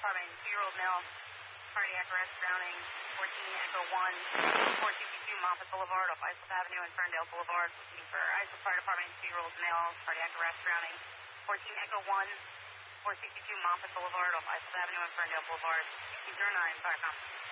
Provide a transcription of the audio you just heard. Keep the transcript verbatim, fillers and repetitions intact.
Department, two-year-old male, cardiac arrest, drowning, fourteen Echo one, four sixty-two Moffett Boulevard off Islip Avenue and Ferndale Boulevard, looking for Islip Fire Department, two-year-old male, cardiac arrest, drowning, fourteen Echo one, four sixty-two Moffett Boulevard off Islip Avenue and Ferndale Boulevard, sixteen oh nine, Firecom.